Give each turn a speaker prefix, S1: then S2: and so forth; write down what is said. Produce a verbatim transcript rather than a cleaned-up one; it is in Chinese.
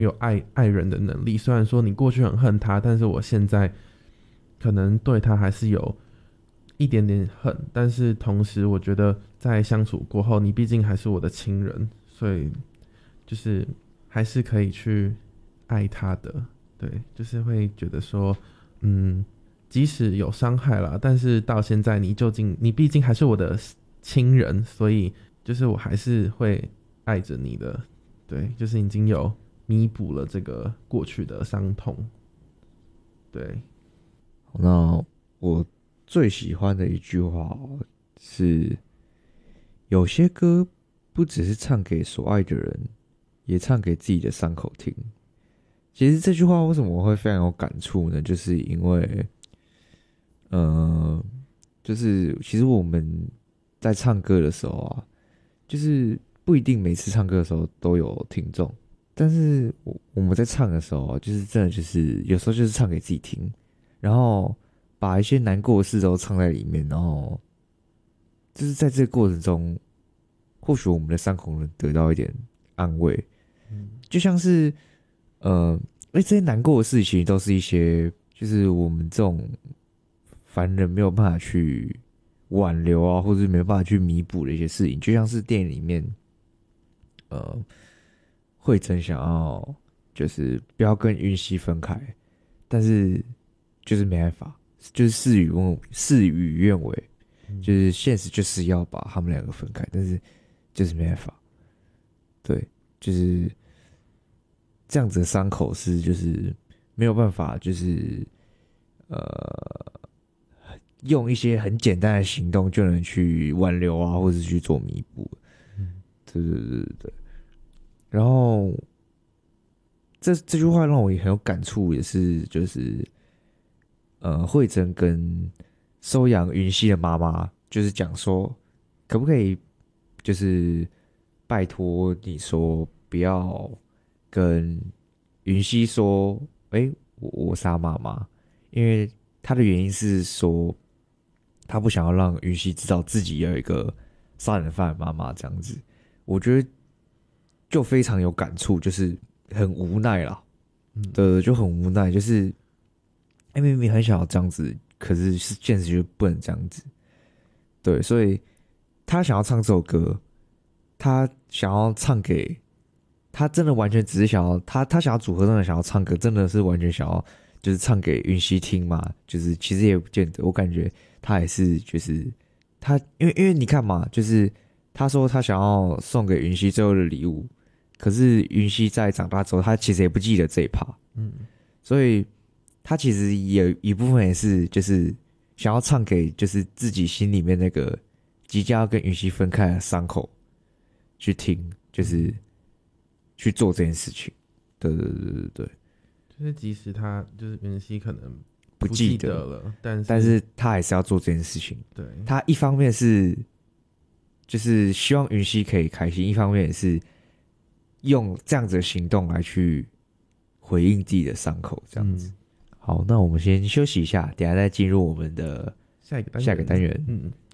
S1: 有爱爱人的能力。虽然说你过去很恨他，但是我现在可能对他还是有一点点恨，但是同时我觉得在相处过后，你毕竟还是我的亲人，所以就是还是可以去爱他的。对，就是会觉得说，嗯，即使有伤害啦，但是到现在你究竟你毕竟还是我的亲人，所以就是我还是会爱着你的。对，就是已经有弥补了这个过去的伤痛。对，
S2: 那我最喜欢的一句话是：有些歌不只是唱给所爱的人，也唱给自己的伤口听。其实这句话为什么我会非常有感触呢？就是因为，呃，就是其实我们在唱歌的时候啊，就是不一定每次唱歌的时候都有听众，但是我我们在唱的时候啊，就是真的就是有时候就是唱给自己听，然后把一些难过的事都唱在里面，然后就是在这个过程中，或许我们的伤口能得到一点安慰，就像是呃，哎，这些难过的事情都是一些就是我们这种凡人没有办法去挽留啊，或者是没有办法去弥补的一些事情，就像是电影里面，呃，惠真想要就是不要跟云溪分开，但是就是没办法，就是事与愿事与愿违，就是现实就是要把他们两个分开，但是就是没办法，对，就是这样子的伤口是就是没有办法，就是呃用一些很简单的行动就能去挽留啊，或者去做弥补。
S1: 嗯，
S2: 对对对对对。然后这这句话让我也很有感触，也是就是呃慧珍跟收养云溪的妈妈就是讲说，可不可以就是拜托你说不要跟云溪说，哎、我我杀妈妈，因为他的原因是说，他不想要让云溪知道自己有一个杀人犯的妈妈这样子。我觉得就非常有感触，就是很无奈啦，
S1: 嗯，
S2: 对，就很无奈，就是哎、明明很想要这样子，可是是现实就不能这样子，对，所以他想要唱这首歌，他想要唱给他真的完全只是想要他他想要组合，真的想要唱歌，真的是完全想要就是唱给云溪听嘛？就是其实也不见得，我感觉他也是就是他因为因为你看嘛，就是他说他想要送给云溪最后的礼物，可是云溪在长大之后，他其实也不记得这一趴，
S1: 嗯，
S2: 所以他其实也有一部分也是就是想要唱给就是自己心里面那个即将要跟云溪分开的伤口去听，就是去做这件事情。对对对对对，
S1: 就是即使他就是云溪可能
S2: 不
S1: 不记
S2: 记得，
S1: 得了，但是
S2: 但是他还是要做这件事情。
S1: 对，
S2: 他一方面是就是希望云溪可以开心，一方面也是用这样子的行动来去回应自己的伤口，这样子。
S1: 嗯，
S2: 好，那我们先休息一下，等一下再进入我们的
S1: 下一个单元，
S2: 下一个单元。
S1: 嗯。